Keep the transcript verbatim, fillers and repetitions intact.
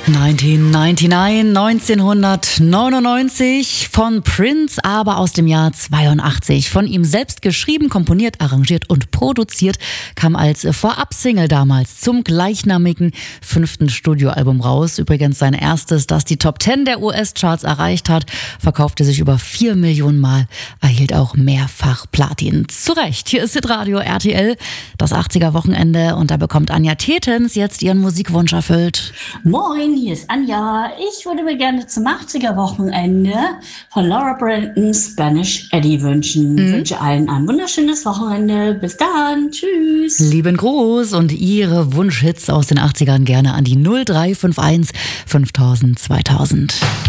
neunzehnhundertneunundneunzig, neunzehnhundertneunundneunzig von Prince, aber aus dem Jahr zweiundachtzig. Von ihm selbst geschrieben, komponiert, arrangiert und produziert, kam als Vorab-Single damals zum gleichnamigen fünften Studioalbum raus. Übrigens sein erstes, das die Top Ten der U S-Charts erreicht hat, verkaufte sich über vier Millionen Mal, erhielt auch mehrfach Platin. Zu Recht, hier ist Hitradio R T L, das achtziger-Wochenende, und da bekommt Anja Tetens jetzt ihren Musikwunsch erfüllt. Moin, hier ist Anja. Ich würde mir gerne zum achtziger-Wochenende von Laura Branigan Spanish Eddie wünschen. Ich Mhm. wünsche allen ein wunderschönes Wochenende. Bis dann. Tschüss. Lieben Gruß und Ihre Wunschhits aus den achtzigern gerne an die null drei fünf eins fünftausend zweitausend.